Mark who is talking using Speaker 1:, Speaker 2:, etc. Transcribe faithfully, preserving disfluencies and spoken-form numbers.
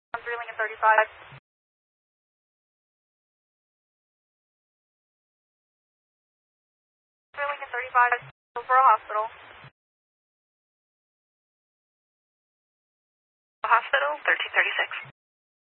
Speaker 1: On three Lincoln thirty-five. three Lincoln thirty-five, Hillsborough Hospital. Hospital, thirteen thirty-six.